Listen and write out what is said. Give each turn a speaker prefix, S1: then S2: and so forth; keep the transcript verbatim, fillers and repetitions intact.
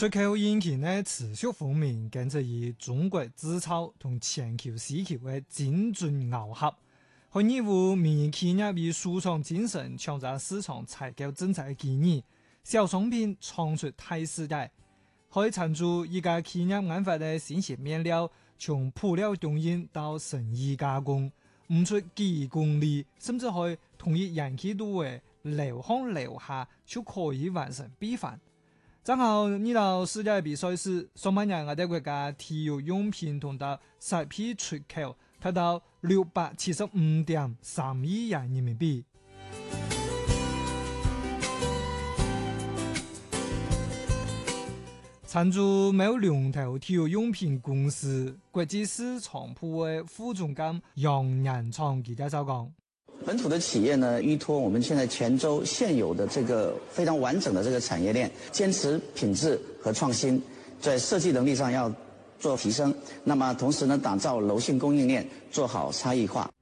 S1: 出口引擎的持續風靡，跟着以中國製造同全球需求的精準耦合，可以為民營企業以輸創精神搶佔市場採購政策的機遇，小商品創出大世界。可以參助一家企業研發的新鮮面料，從輔料供應到成衣加工，唔出幾公里，甚至可以同一人氣度的流行流下就可以完成比飯。正好呢度世界比賽時，上半年我哋國家體育用品同到食品出口達到六百七十五點三億元人民幣。參助某龍頭體育用品公司國際市場部的副總監楊仁昌記者就講，
S2: 本土的企業呢，依託我們現在泉州現有的這個非常完整的這個產業鏈，堅持品質和創新，在設計能力上要做提升，那麼同時呢，打造柔性供應鏈，做好差異化。